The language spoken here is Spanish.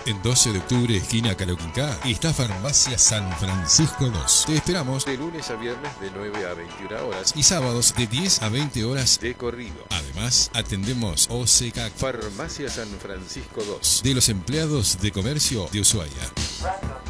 En 12 de octubre, esquina Caloquincá, está Farmacia San Francisco 2. Te esperamos De lunes a viernes de 9 a 21 horas y sábados de 10 a 20 horas de corrido. Además, atendemos OCK Farmacia San Francisco 2. de los empleados de comercio de Ushuaia.